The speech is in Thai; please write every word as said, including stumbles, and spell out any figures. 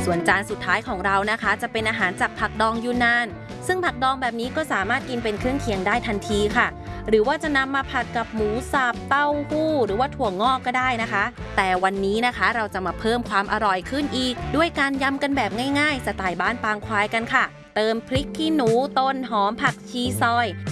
ส่วนจานสุดท้ายของเรานะคะจะเป็นอาหารจากผักดองยูนนานซึ่งผักดองแบบนี้ก็สามารถกินเป็นเครื่องเคียงได้ทันทีค่ะหรือว่าจะนำมาผัดกับหมูสับเต้าหู้หรือว่าถั่วงอกก็ได้นะคะแต่วันนี้นะคะเราจะมาเพิ่มความอร่อยขึ้นอีกด้วยการยำกันแบบง่ายๆสไตล์บ้านปางควายกันค่ะเติมพริกขี้หนูต้นหอมผักชีซอย